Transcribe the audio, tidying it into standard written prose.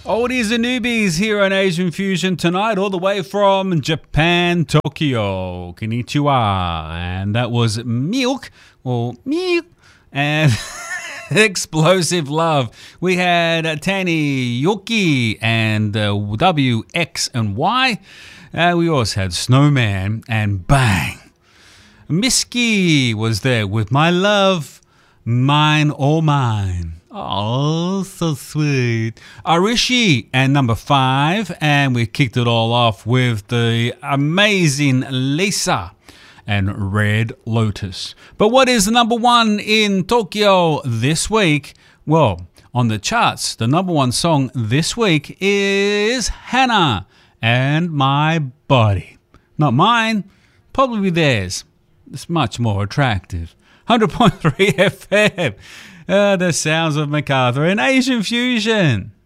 Oldies and newbies here on Asian Fusion tonight, all the way from Japan, Tokyo. Konnichiwa. And that was Milk, and Explosive Love. We had Tani Yoki and W, X, and Y. We also had Snowman and Bang. Miski was there with My Love, Mine or Mine. Oh, so sweet. Arishi and number 5. And we kicked it all off with the amazing Lisa and Red Lotus. But what is the number 1 in Tokyo this week? Well, on the charts, the number 1 song this week is Hannah and My Body. Not mine, probably theirs. It's much more attractive. 100.3 FM. The sounds of MacArthur and Asian Fusion.